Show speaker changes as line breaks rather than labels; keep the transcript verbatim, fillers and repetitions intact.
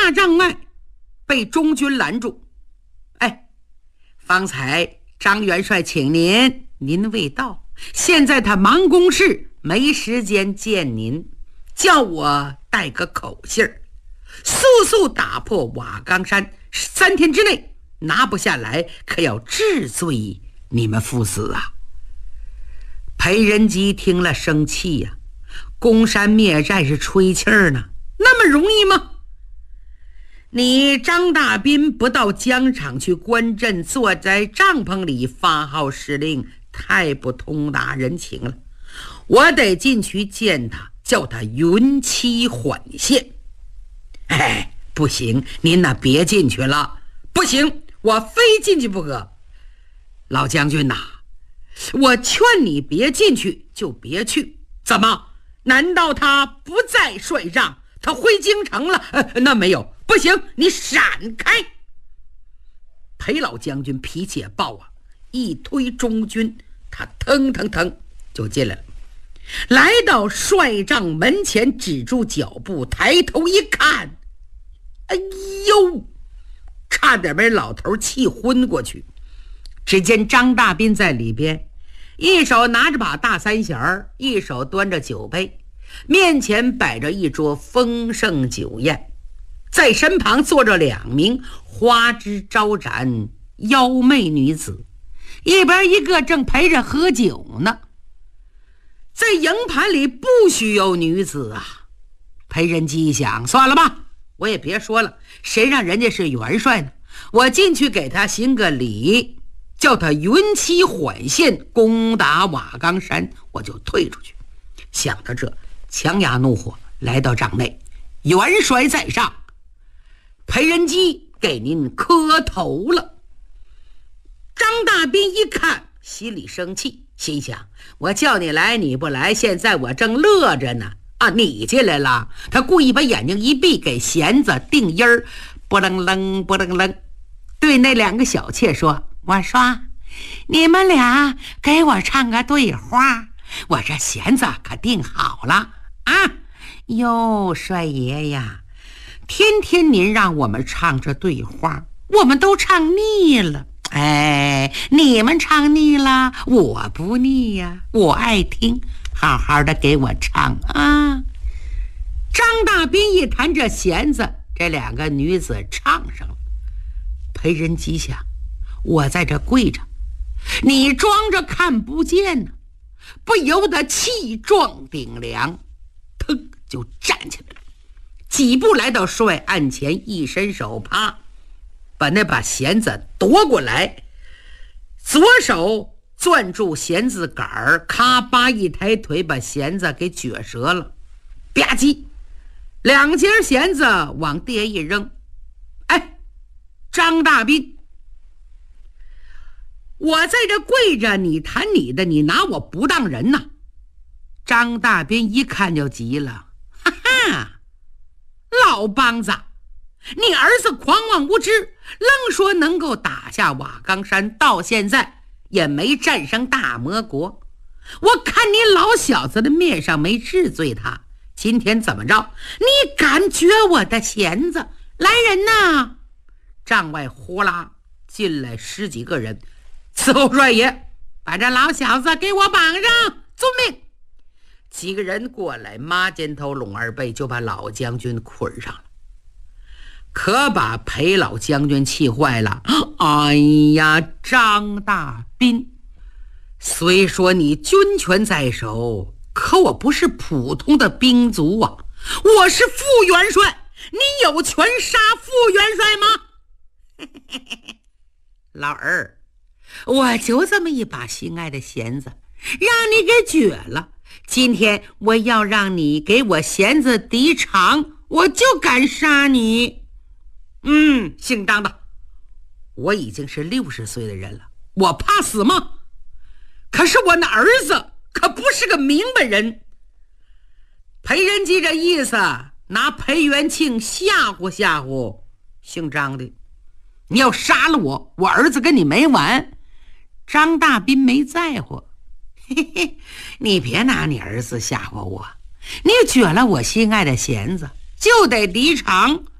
大帐外被中军拦住。哎，方才张元帅请您，您未到，现在他忙公事，没时间见您，叫我带个口信儿，速速打破瓦岗山，三天之内拿不下来，可要治罪你们父子啊。裴仁基听了生气呀、啊，攻山灭寨是吹气儿呢，那么容易吗？你张大斌不到疆场去观阵，坐在帐篷里发号施令，太不通达人情了。我得进去见他，叫他云期缓线。哎，不行，您那别进去了。不行，我非进去不可。老将军呐、啊，我劝你别进去就别去。怎么？难道他不在帅帐？他回京城了？呃，那没有。不行，你闪开！裴老将军脾气也暴啊，一推中军，他腾腾腾就进来了。来到帅帐门前，止住脚步，抬头一看，哎呦，差点被老头气昏过去。只见张大斌在里边，一手拿着把大三弦，一手端着酒杯，面前摆着一桌丰盛酒宴，在身旁坐着两名花枝招展妖媚女子，一边一个正陪着喝酒呢。在营盘里不许有女子啊！裴仁基一想，算了吧，我也别说了，谁让人家是元帅呢？我进去给他行个礼，叫他云期缓线，攻打瓦岗山，我就退出去。想到这，强压怒火来到帐内，元帅在上，裴仁基给您磕头了。张大斌一看，心里生气，心想，我叫你来你不来，现在我正乐着呢啊，你进来了。他故意把眼睛一闭，给弦子定音儿，不楞楞不楞楞，对那两个小妾说，我说你们俩给我唱个对花，我这弦子可定好了啊。哟，帅爷呀，天天您让我们唱这对花，我们都唱腻了。哎，你们唱腻了，我不腻呀，我爱听，好好的给我唱啊。张大斌一弹这弦子，这两个女子唱上了。裴仁基想，我在这跪着，你装着看不见呢，不由得气壮顶梁，腾就站起来了，几步来到帅案前，一伸手，啪，把那把弦子夺过来，左手攥住弦子杆儿，咔吧一抬腿，把弦子给撅折了，吧唧，两节弦子往地下一扔。哎，张大斌，我在这跪着，你弹你的，你拿我不当人呐！张大斌一看就急了，哈哈，老梆子，你儿子狂妄无知，愣说能够打下瓦岗山，到现在也没战胜大魔国。我看你老小子的面上没治罪他，今天怎么着？你敢撅我的弦子？来人呐！帐外呼啦进来十几个人，伺候帅爷，把这老小子给我绑上，遵命。几个人过来，抹肩头拢二背，就把老将军捆上了。可把裴老将军气坏了。哎呀，张大斌，虽说你军权在手，可我不是普通的兵卒啊，我是副元帅，你有权杀副元帅吗？老儿，我就这么一把心爱的弦子，让你给撅了。今天我要让你给我弦子抵偿，我就敢杀你。嗯，姓张的，我已经是六十岁的人了，我怕死吗？可是我那儿子可不是个明白人。裴仁基这意思，拿裴元庆吓唬吓唬姓张的，你要杀了我，我儿子跟你没完。张大斌没在乎，嘿嘿，你别拿你儿子吓唬我，你撅了我心爱的弦子，就得抵偿。